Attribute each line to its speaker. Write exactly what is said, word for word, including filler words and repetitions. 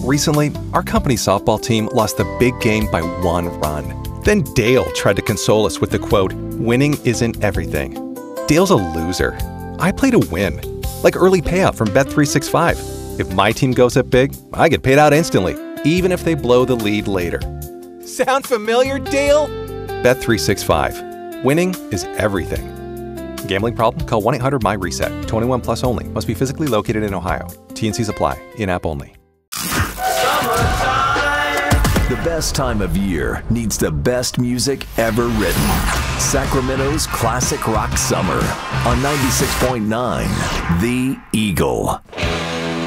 Speaker 1: Recently, our company's softball team lost the big game by one run. Then Dale tried to console us with the quote, "Winning isn't everything." Dale's a loser. I play to win. Like early payout from Bet three sixty-five. If my team goes up big, I get paid out instantly, even if they blow the lead later. Sound familiar, Dale? Bet three sixty-five. Winning is everything. Gambling problem? Call one eight hundred M Y reset. twenty-one plus only. Must be physically located in Ohio. T and Cs apply. In-app only.
Speaker 2: The best time of year needs the best music ever written. Sacramento's Classic Rock Summer on ninety-six point nine The Eagle.